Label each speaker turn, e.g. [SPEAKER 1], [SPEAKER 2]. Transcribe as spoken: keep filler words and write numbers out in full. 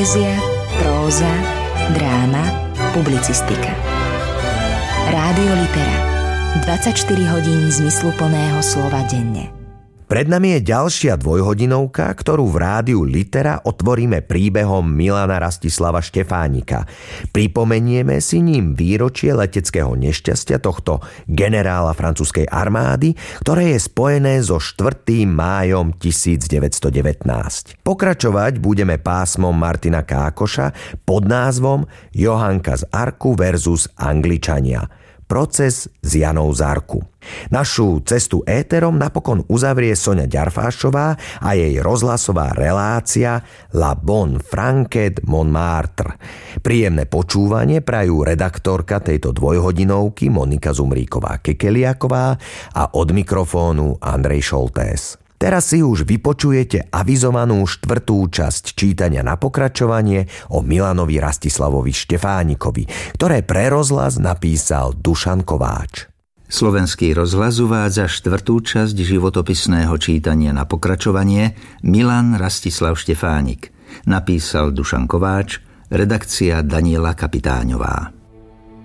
[SPEAKER 1] Poézia, próza, dráma, publicistika. Rádio Litera. dvadsaťštyri hodín zmysluplného slova denne.
[SPEAKER 2] Pred nami je ďalšia dvojhodinovka, ktorú v rádiu Litera otvoríme príbehom Milana Rastislava Štefánika. Pripomenieme si ním výročie leteckého nešťastia tohto generála francúzskej armády, ktoré je spojené so štvrtým májom tisícdeväťstodevätnásť. Pokračovať budeme pásmom Martina Kákoša pod názvom Johanka z Arku versus Angličania. Proces s Janou z Arku. Našu cestu éterom napokon uzavrie Soňa Ďarfášová a jej rozhlasová relácia La Bonne Franquette Montmartre. Príjemné počúvanie prajú redaktorka tejto dvojhodinovky Monika Zumríková-Kekeliaková a od mikrofónu Andrej Šoltés. Teraz si už vypočujete avizovanú štvrtú časť čítania na pokračovanie o Milanovi Rastislavovi Štefánikovi, ktoré pre rozhlas napísal Dušan Kováč.
[SPEAKER 3] Slovenský rozhlas uvádza štvrtú časť životopisného čítania na pokračovanie Milan Rastislav Štefánik. Napísal Dušan Kováč, redakcia Daniela Kapitáňová.